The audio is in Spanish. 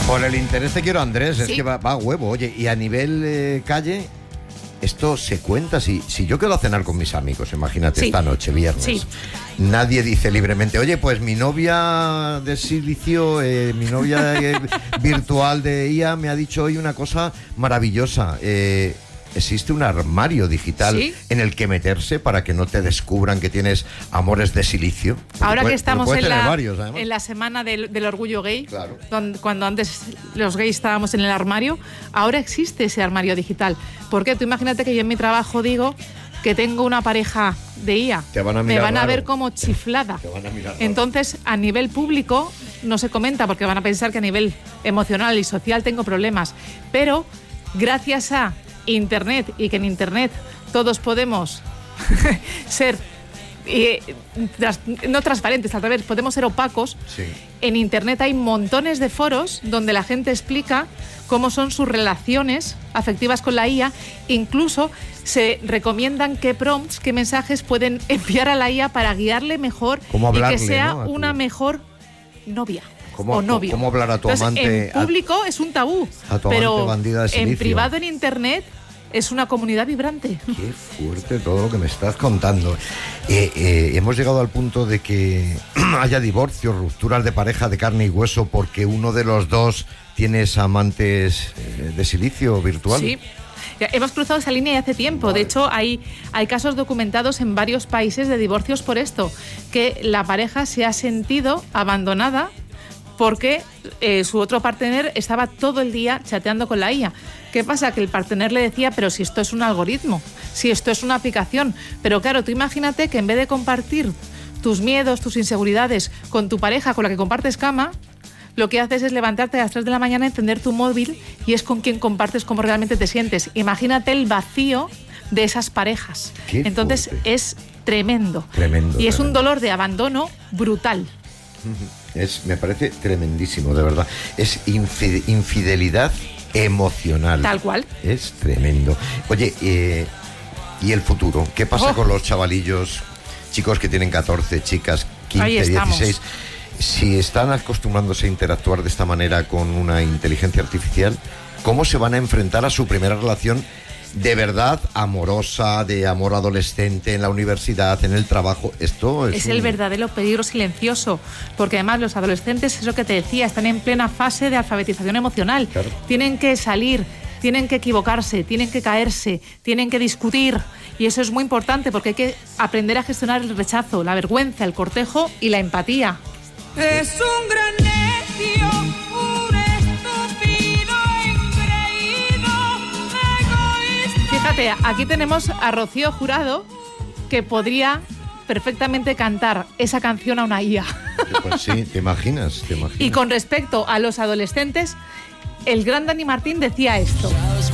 Por el interés te quiero, Andrés, es Sí. que va a huevo. Oye, y a nivel calle, esto se cuenta. Si yo quedo a cenar con mis amigos, imagínate, Sí. esta noche, viernes, Sí. nadie dice libremente, oye, pues mi novia de silicio, mi novia virtual de IA me ha dicho hoy una cosa maravillosa. Existe un armario digital Sí. en el que meterse para que no te descubran que tienes amores de silicio. Porque Ahora que puede- estamos puedes en tener la, varios, además. en la semana del orgullo gay, Claro. cuando antes los gays estábamos en el armario, ahora existe ese armario digital. Porque tú imagínate que yo en mi trabajo digo que tengo una pareja de IA. Te van a Me mirar van a raro. ver como chiflada. Te van a mirar raro. Entonces, a nivel público no se comenta porque van a pensar que a nivel emocional y social tengo problemas. Pero gracias a Internet y que en Internet todos podemos ser no transparentes, al revés, podemos ser opacos. Sí. En Internet hay montones de foros donde la gente explica cómo son sus relaciones afectivas con la IA. Incluso se recomiendan qué prompts, qué mensajes pueden enviar a la IA para guiarle mejor Cómo y hablarle, que sea ¿no? A tu- una mejor novia. ¿Cómo- o novio. cómo hablar a tu Entonces, amante, en público es un tabú, a tu pero amante bandida de en silicio? privado, en Internet, es una comunidad vibrante. Qué fuerte todo lo que me estás contando. Hemos llegado al punto de que haya divorcios, rupturas de pareja de carne y hueso porque uno de los dos tienes amantes de silicio virtual. Sí. Ya, hemos cruzado esa línea ya hace tiempo. De hecho, hay casos documentados en varios países de divorcios por esto, que la pareja se ha sentido abandonada porque su otro partener estaba todo el día chateando con la IA. ¿Qué pasa? Que el partener le decía, pero si esto es un algoritmo, si esto es una aplicación. Pero claro, tú imagínate que en vez de compartir tus miedos, tus inseguridades con tu pareja con la que compartes cama, lo que haces es levantarte a las 3 de la mañana, encender tu móvil y es con quien compartes cómo realmente te sientes. Imagínate el vacío de esas parejas. Qué Entonces fuerte. es tremendo. Tremendo, Y es un tremendo. dolor de abandono brutal. Me parece tremendísimo, de verdad. Es infidelidad emocional. Tal cual. Es tremendo. Oye, ¿y el futuro? ¿Qué pasa con los chavalillos, chicos que tienen 14, chicas 15, Ahí estamos. 16? Si están acostumbrándose a interactuar de esta manera con una inteligencia artificial, ¿cómo se van a enfrentar a su primera relación de verdad amorosa, de amor adolescente en la universidad, en el trabajo? Esto es el verdadero peligro silencioso, porque además los adolescentes, es lo que te decía, están en plena fase de alfabetización emocional. Claro. Tienen que salir, tienen que equivocarse, tienen que caerse, tienen que discutir. Y eso es muy importante porque hay que aprender a gestionar el rechazo, la vergüenza, el cortejo y la empatía. Es un gran necio, un estúpido, engreído, egoísta. Fíjate, aquí tenemos a Rocío Jurado, que podría perfectamente cantar esa canción a una IA. Pues sí, te imaginas. Y con respecto a los adolescentes, el gran Dani Martín decía esto.